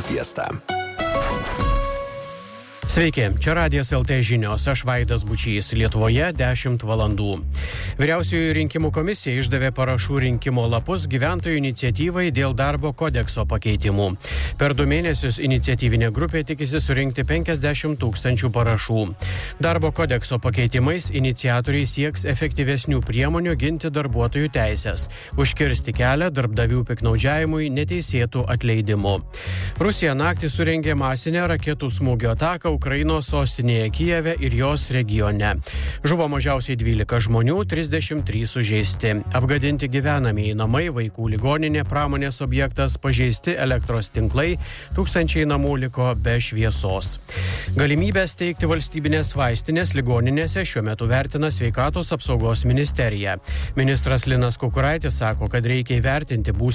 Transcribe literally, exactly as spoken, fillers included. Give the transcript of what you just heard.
Fiesta. Sveiki, čia Radijas L T žinios, aš Vaidas Bučys, Lietuvoje dešimt valandų. Vyriausioji rinkimų komisija išdavė parašų rinkimo lapus gyventojų iniciatyvai dėl darbo kodekso pakeitimų. Per du mėnesius iniciatyvinė grupė tikisi surinkti penkiasdešimt tūkstančių parašų. Darbo kodekso pakeitimais iniciatoriai sieks efektyvesnių priemonių ginti darbuotojų teisės, užkirsti kelią darbdavių piknaudžiavimui neteisėtų atleidimų. Rusija naktį surengė masinę raketų smūgio ataką Ukrainos sostinėje Kijeve ir jos regione. Žuvo mažiausiai dvylika žmonių, trisdešimt trys sužeisti. Apgadinti gyvenamieji namai, vaikų ligoninė, pramonės objektas, pažeisti elektros tinklai, tūkstančiai namų liko be šviesos. Galimybės steigti valstybinės vaistinės ligoninėse šiuo metu vertina Sveikatos apsaugos ministerija. Ministras Linas Kukuraitis sako, kad reikia įvertinti būsimą